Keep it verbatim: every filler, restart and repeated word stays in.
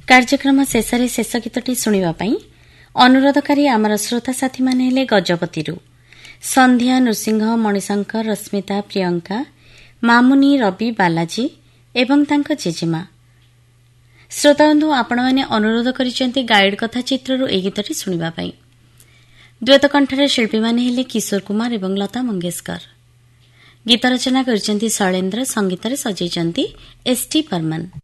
କାର୍ଯ୍ୟକ୍ରମ ଶେଷରେ ଶେଷ ଗୀତଟି ଶୁଣିବା ପାଇଁ ଅନୁରୋଧକାରୀ ଆମର ଶ୍ରୋତା ସାଥୀମାନେ ହେଲେ ଗଜପତିରୁ ସନ୍ଧ୍ୟା, ନୃସିଂହ, ମଣିଶଙ୍କର, ରଶ୍ମିତା, ପ୍ରିୟଙ୍କା, ମାମୁନି, ରବି, ବାଲାଜୀ ଏବଂ ତାଙ୍କ ଜେଜେମା। ଶ୍ରୋତାବନ୍ଧୁ, ଆପଣମାନେ ଅନୁରୋଧ କରିଛନ୍ତି ଗାଇଡ୍ କଥା ଚିତ୍ରରୁ ଏହି ଗୀତଟି ଶୁଣିବା ପାଇଁ। ଦ୍ୱୈତ କଣ୍ଠରେ ଶିଳ୍ପୀମାନେ ହେଲେ କିଶୋର କୁମାର ଏବଂ ଲତା ମଙ୍ଗେଶକର। ଗୀତ ରଚନା କରିଛନ୍ତି ଶୈଳେନ୍ଦ୍ର, ସଙ୍ଗୀତରେ ସଜେଇଛନ୍ତି ଏସ୍ ଟି ବର୍ମନ।